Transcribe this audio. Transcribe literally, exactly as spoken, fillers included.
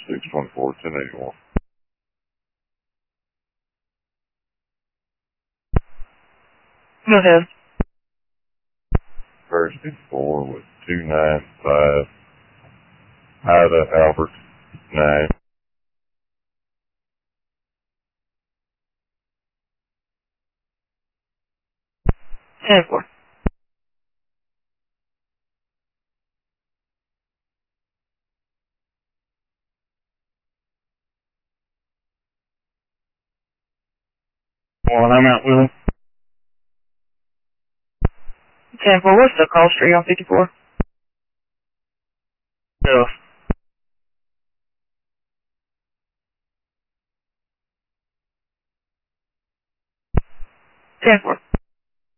six twenty-four, ten eighty-one. Go ahead. First and four with two nine five. Ida Albert nine. ten four. One, I'm out, Willie. ten four, what's the call street on fifty-four?